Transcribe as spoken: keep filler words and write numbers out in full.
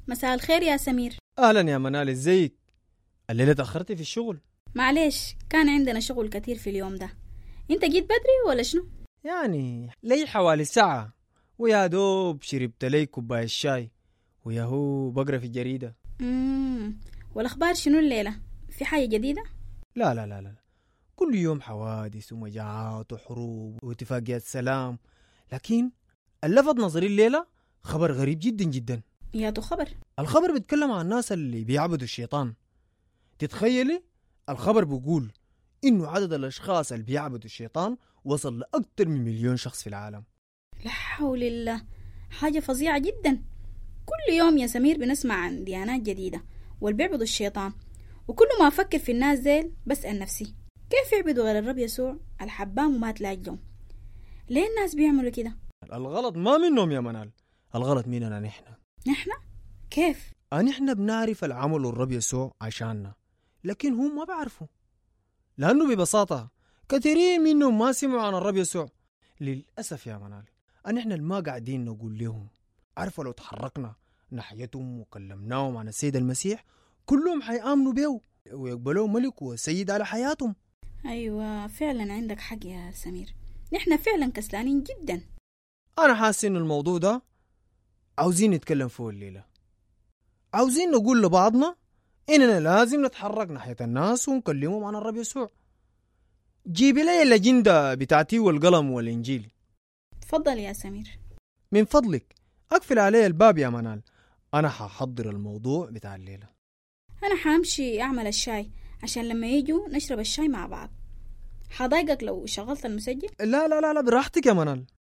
مساء الخير يا سمير. أهلا يا منال، ازيك؟ الليلة تأخرتي في الشغل؟ معليش، كان عندنا شغل كتير في اليوم ده. انت جيت بدري ولا شنو؟ يعني لي حوالي ساعة، ويا دوب شربت لي كوباية الشاي وياهو بقرا في الجريدة. امم والأخبار شنو الليلة؟ في حاجة جديدة؟ لا لا لا لا، كل يوم حوادث ومجاعات وحروب واتفاقيات سلام، لكن اللفت نظري الليلة خبر غريب جدا جدا. يا تو خبر؟ الخبر بيتكلم عن الناس اللي بيعبدوا الشيطان. تتخيلي الخبر بيقول إنه عدد الأشخاص اللي بيعبدوا الشيطان وصل لأكثر من مليون شخص في العالم. لا حول الله، حاجة فظيعة جدا. كل يوم يا سمير بنسمع عن ديانات جديدة والبيعبدوا الشيطان، وكل ما أفكر في الناس زيل بسأل نفسي كيف يعبدوا غير الرب يسوع الحبام ومات لاجلهم؟ ليه الناس بيعملوا كده؟ الغلط ما منهم يا منال، الغلط مننا نحن. نحن؟ كيف؟ نحن بنعرف العمل الرب يسوع عشاننا، لكن هم ما بعرفوا، لأنه ببساطة كثيرين منهم ما سمعوا عن الرب يسوع. للأسف يا منال، نحن ما قاعدين نقول لهم. عارفوا لو تحركنا ناحيتهم وكلمناهم عن السيد المسيح كلهم حيآمنوا به ويقبلوا ملك وسيد على حياتهم. أيوة فعلا عندك حق يا سمير، نحن فعلا كسلانين جدا. أنا حاسس إن الموضوع ده عاوزين نتكلم فيه الليلة، عاوزين نقول لبعضنا إننا لازم نتحرك ناحية الناس ونكلمهم عن الرب يسوع. جيبي لي الأجندة بتاعتي والقلم والإنجيل. تفضل يا سمير. من فضلك أقفل علي الباب يا منال، أنا ححضر الموضوع بتاع الليلة. أنا حامشي أعمل الشاي عشان لما يجوا نشرب الشاي مع بعض. حضايقك لو شغلت المسجل؟ لا لا لا لا، براحتك يا منال.